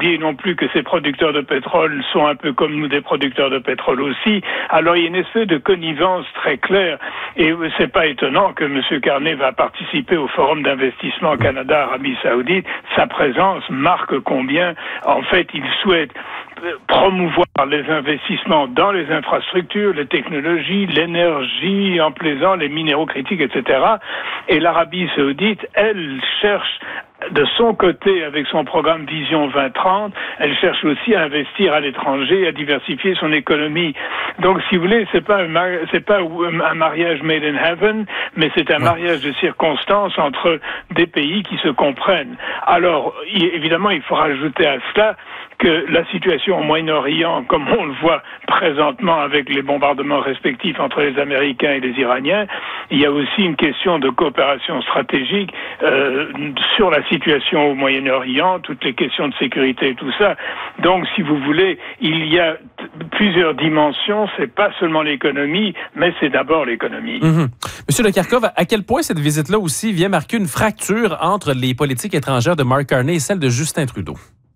oublier non plus que ces producteurs de pétrole sont un peu comme nous des producteurs de pétrole aussi. Alors il y a une espèce de connivence très claire et c'est pas étonnant que M. Carney va participer au Forum d'investissement Canada-Arabie Saoudite. Sa présence marque combien, en fait, il souhaite promouvoir les investissements dans les infrastructures, les technologies, l'énergie, en plaisant les minéraux critiques, etc. Et l'Arabie Saoudite, elle cherche de son côté, avec son programme Vision 2030, elle cherche aussi à investir à l'étranger, à diversifier son économie. Donc, si vous voulez, c'est pas un mariage made in heaven, mais c'est un mariage de circonstances entre des pays qui se comprennent. Alors, évidemment, il faut rajouter à cela que la situation au Moyen-Orient, comme on le voit présentement avec les bombardements respectifs entre les Américains et les Iraniens, il y a aussi une question de coopération stratégique sur la situation au Moyen-Orient, toutes les questions de sécurité et tout ça. Donc, si vous voulez, il y a plusieurs dimensions. C'est pas seulement l'économie, mais c'est d'abord l'économie. Monsieur de Kerkhove, à quel point cette visite-là aussi vient marquer une fracture entre les politiques étrangères de Mark Carney et celle de Justin Trudeau?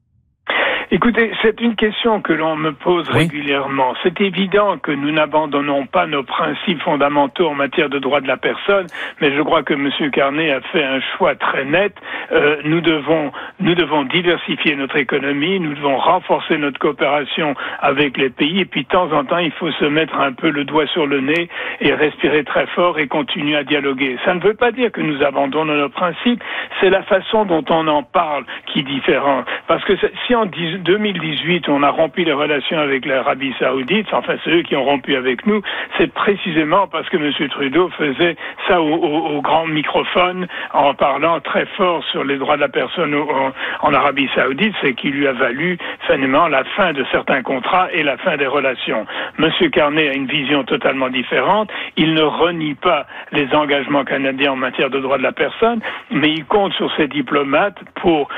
Écoutez, c'est une question que l'on me pose régulièrement. C'est évident que nous n'abandonnons pas nos principes fondamentaux en matière de droits de la personne, mais je crois que M. Carney a fait un choix très net. Nous devons diversifier notre économie, nous devons renforcer notre coopération avec les pays, et puis de temps en temps, il faut se mettre un peu le doigt sur le nez et respirer très fort et continuer à dialoguer. Ça ne veut pas dire que nous abandonnons nos principes, c'est la façon dont on en parle qui est différente. Parce que si en 2018, on a rompu les relations avec l'Arabie Saoudite, enfin c'est eux qui ont rompu avec nous, c'est précisément parce que M. Trudeau faisait ça au grand microphone en parlant très fort sur les droits de la personne en Arabie Saoudite, c'est qui lui a valu finalement la fin de certains contrats et la fin des relations. M. Carney a une vision totalement différente, il ne renie pas les engagements canadiens en matière de droits de la personne, mais il compte sur ses diplomates pour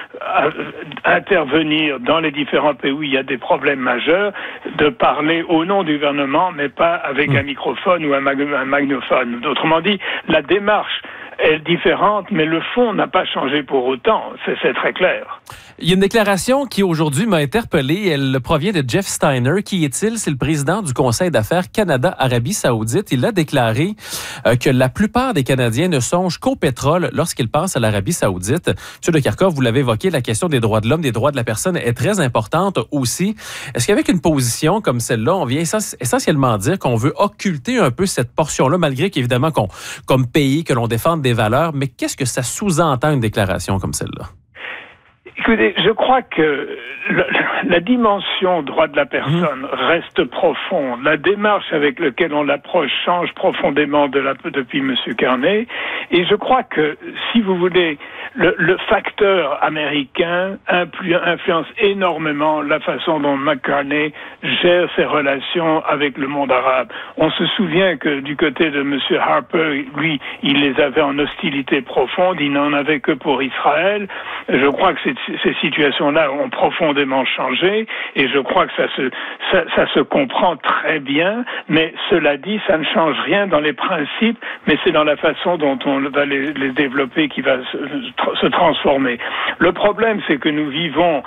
intervenir dans les différents pays où il y a des problèmes majeurs, de parler au nom du gouvernement, mais pas avec un microphone ou un magnophone. Autrement dit, la démarche est différente, mais le fond n'a pas changé pour autant. C'est très clair. Il y a une déclaration qui, aujourd'hui, m'a interpellé. Elle provient de Jeff Steiner. Qui est-il? C'est le président du Conseil d'affaires Canada-Arabie Saoudite. Il a déclaré que la plupart des Canadiens ne songent qu'au pétrole lorsqu'ils pensent à l'Arabie Saoudite. M. de Kerkhove, vous l'avez évoqué, la question des droits de l'homme, des droits de la personne est très importante aussi. Est-ce qu'avec une position comme celle-là, on vient essentiellement dire qu'on veut occulter un peu cette portion-là, malgré qu'évidemment, comme pays, que l'on défende des valeurs, mais qu'est-ce que ça sous-entend, une déclaration comme celle-là? Écoutez, je crois que la dimension droit de la personne reste profonde. La démarche avec laquelle on l'approche change profondément depuis M. Carney. Et je crois que, si vous voulez, le facteur américain influence énormément la façon dont McCartney gère ses relations avec le monde arabe. On se souvient que du côté de M. Harper, lui, il les avait en hostilité profonde, il n'en avait que pour Israël. Je crois que ces situations-là ont profondément changé et je crois que ça se comprend très bien, mais cela dit, ça ne change rien dans les principes, mais c'est dans la façon dont on va les développer qui va se transformer. Le problème, c'est que nous vivons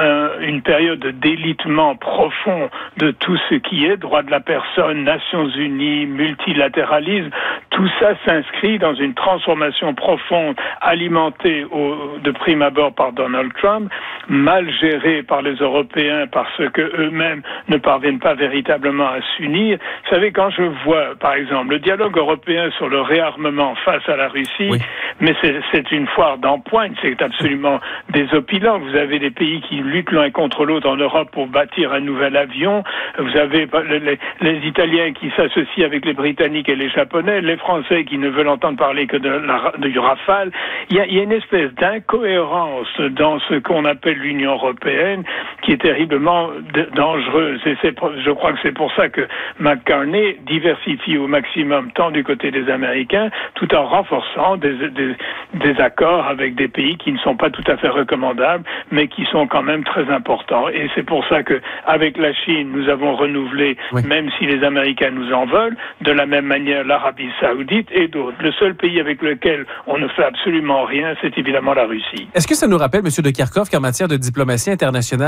une période de délitement profond de tout ce qui est droit de la personne, Nations Unies, multilatéralisme. Tout ça s'inscrit dans une transformation profonde, alimentée de prime abord par Donald Trump, mal gérée par les Européens parce que eux-mêmes ne parviennent pas véritablement à s'unir. Vous savez, quand je vois, par exemple, le dialogue européen sur le réarmement face à la Russie, mais c'est une foire d'empoigne, c'est absolument désopilant. Vous avez des pays qui luttent l'un contre l'autre en Europe pour bâtir un nouvel avion. Vous avez les Italiens qui s'associent avec les Britanniques et les Japonais, les Français qui ne veulent entendre parler que du Rafale. Il y a une espèce d'incohérence dans ce qu'on appelle l'Union européenne qui est terriblement dangereuse. Et je crois que c'est pour ça que McCartney diversifie au maximum tant du côté des Américains, tout en renforçant des accords avec des pays qui ne sont pas tout à fait recommandables, mais qui sont quand même très importants. Et c'est pour ça que avec la Chine, nous avons renouvelé, même si les Américains nous en veulent, de la même manière l'Arabie Saoudite et d'autres. Le seul pays avec lequel on ne fait absolument rien, c'est évidemment la Russie. Est-ce que ça nous rappelle, M. de Kerkhove, qu'en matière de diplomatie internationale,